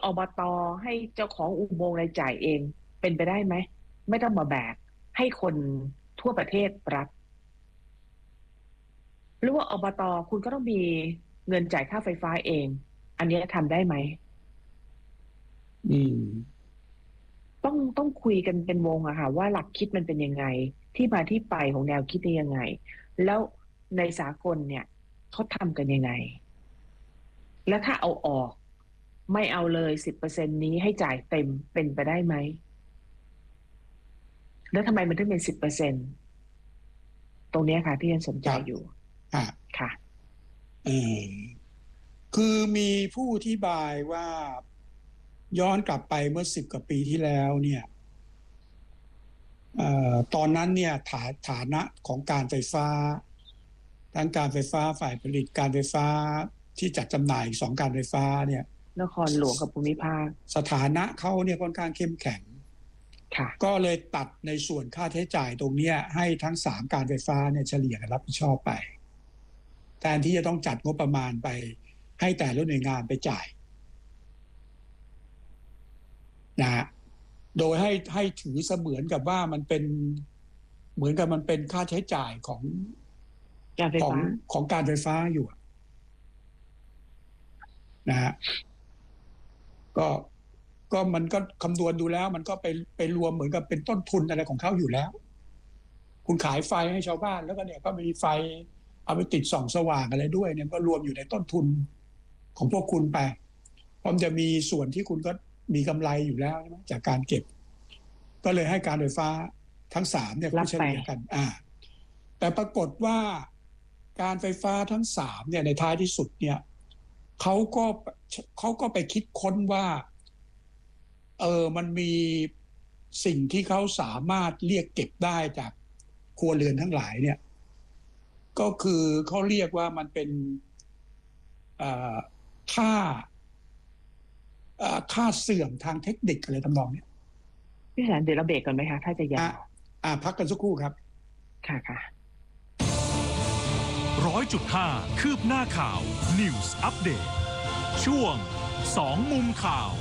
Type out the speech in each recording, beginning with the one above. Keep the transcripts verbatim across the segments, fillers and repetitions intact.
อบตให้เจ้าของอุโมงค์รายจ่ายเองเป็นไปได้ไหมไม่ต้องมาแบกให้คนทั่วประเทศรับหรือว่าอบตคุณก็ต้องมีเงินจ่ายค่าไฟฟ้าเองอันนี้ทำได้ไหมอืมต้องต้องคุยกันเป็นวงอะค่ะว่าหลักคิดมันเป็นยังไงที่มาที่ไปของแนวคิดนี่ยังไงแล้วในสากลเนี่ยเขาทำกันยังไงแล้วถ้าเอาออกไม่เอาเลยสิบเปอร์เซ็นต์นี้ให้จ่ายเต็มเป็นไปได้ไหมแล้วทำไมมันถึงเป็นสิบเปอร์เซ็นต์ตรงนี้ค่ะที่ยังสนใจอยู่อ่าค่ะอืมคือมีผู้อธิบายว่าย้อนกลับไปเมื่อสิบกว่าปีที่แล้วเนี่ยเอ่อตอนนั้นเนี่ยฐาฐานะของการไฟฟ้าทั้งการไฟฟ้าฝ่ายผลิตการไฟฟ้าที่จัดจำหน่ายสองการไฟฟ้าเนี่ยนครหลวงกับภูมิภาคสถานะเขาเนี่ยค่อนข้างเข้มแข็งก็เลยตัดในส่วนค่าใช้จ่ายตรงนี้ให้ทั้งสามการไฟฟ้าเนี่ยเฉลี่ยกันรับผิดชอบไปแทนที่จะต้องจัดงบประมาณไปให้แต่ละหน่วยงานไปจ่ายนะฮะโดยให้ให้ถือเสมือนกับว่ามันเป็นเหมือนกับมันเป็นค่าใช้จ่ายของของของการไฟฟ้าอยู่นะฮะก็ก็มันก็คำนวณดูแล้วมันก็ไปไปรวมเหมือนกับเป็นต้นทุนอะไรของเขาอยู่แล้วคุณขายไฟให้ชาวบ้านแล้วก็เนี่ยก็มีไฟเอาไปติดส่องสว่างอะไรด้วยเนี่ยก็รวมอยู่ในต้นทุนของพวกคุณไปพร้อมจะมีส่วนที่คุณก็มีกำไรอยู่แล้วใช่ไหมจากการเก็บก็เลยให้การไฟฟ้าทั้งสามเนี่ยเฉลี่ยกันอ่าแต่ปรากฏว่าการไฟฟ้าทั้งสามเนี่ยในท้ายที่สุดเนี่ยเขาก็เขาก็ไปคิดค้นว่าเออมันมีสิ่งที่เขาสามารถเรียกเก็บได้จากครัวเรือนทั้งหลายเนี่ยก็คือเขาเรียกว่ามันเป็นค่าค่าเสื่อมทางเทคนิคอะไรทำนองนี้พี่แสนเดี๋ยวเราเบรกก่อนไหมคะถ้าจะยาวอ่าพักกันสักครู่ครับค่ะค่ะร้อยจุดห้าคืบหน้าข่าว News Update ช่วงสองมุมข่าว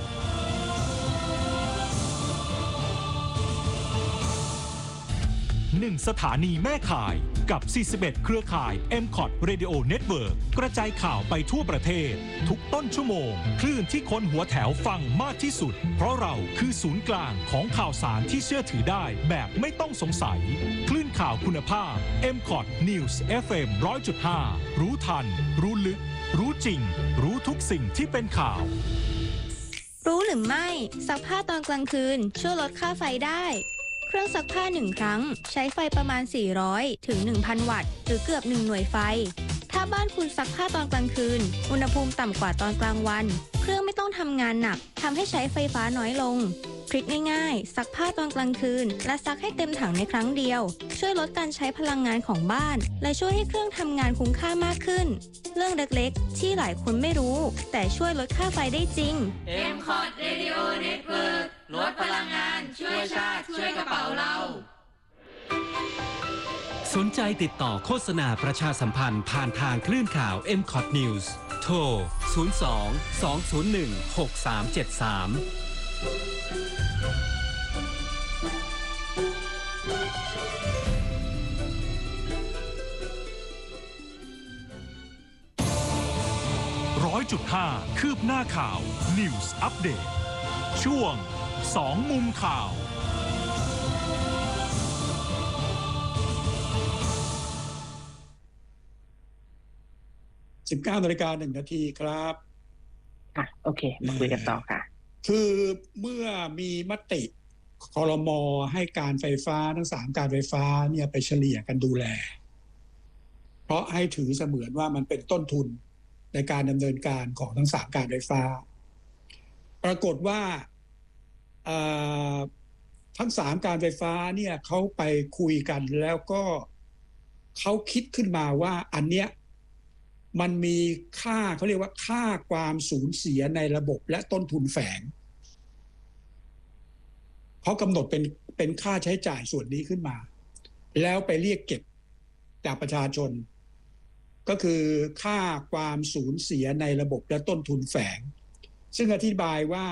หนึ่งสถานีแม่ข่ายกับสี่สิบเอ็ดเครือข่าย เอ็ม คอท Radio Network กระจายข่าวไปทั่วประเทศทุกต้นชั่วโมงคลื่นที่คนหัวแถวฟังมากที่สุดเพราะเราคือศูนย์กลางของข่าวสารที่เชื่อถือได้แบบไม่ต้องสงสัยคลื่นข่าวคุณภาพ เอ็ม คอท News เอฟ เอ็ม หนึ่งร้อยจุดห้า รู้ทันรู้ลึกรู้จริงรู้ทุกสิ่งที่เป็นข่าวรู้หรือไม่ซักผ้าตอนกลางคืนช่วยลดค่าไฟได้เครื่องซักผ้าหนึ่งครั้งใช้ไฟประมาณสี่ร้อยถึง หนึ่งพัน วัตต์หรือเกือบหนึ่งหน่วยไฟถ้าบ้านคุณซักผ้าตอนกลางคืนอุณหภูมิต่ำกว่าตอนกลางวันเครื่องไม่ต้องทำงานหนักทำให้ใช้ไฟฟ้าน้อยลงทริคง่ายๆซักผ้าตอนกลางคืนและซักให้เต็มถังในครั้งเดียวช่วยลดการใช้พลังงานของบ้านและช่วยให้เครื่องทำงานคุ้มค่ามากขึ้นเรื่องเล็กๆที่หลายคนไม่รู้แต่ช่วยลดค่าไฟได้จริงเอ็ม คอท Radio Network ลดพลังงานช่วยชาติช่วยกระเป๋าเราสนใจติดต่อโฆษณาประชาสัมพันธ์ผ่านทางคลื่นข่าว เอ็ม คอท News โทรศูนย์ สอง สอง ศูนย์ หนึ่ง หก สาม เจ็ด สามร้อยจุดห้าคืบหน้าข่าว News Update ช่วงสองมุมข่าวสิบเก้านาฬิกาหนึ่งนาทีครับค่ะโอเคมาคุยกันต่อค่ะคือเมื่อมีมติครม.ให้การไฟฟ้าทั้งสามการไฟฟ้าเนี่ยไปเฉลี่ยกันดูแลเพราะให้ถือเสมือนว่ามันเป็นต้นทุนในการดำเนินการของทั้งสามการไฟฟ้าปรากฏว่าทั้งสามการไฟฟ้าเนี่ยเขาไปคุยกันแล้วก็เขาคิดขึ้นมาว่าอันเนี้ยมันมีค่าเขาเรียกว่าค่าความสูญเสียในระบบและต้นทุนแฝงเขากำหนดเป็นเป็นค่าใช้จ่ายส่วนนี้ขึ้นมาแล้วไปเรียกเก็บจากประชาชนก็คือค่าความสูญเสียในระบบและต้นทุนแฝงซึ่งอธิบายว่า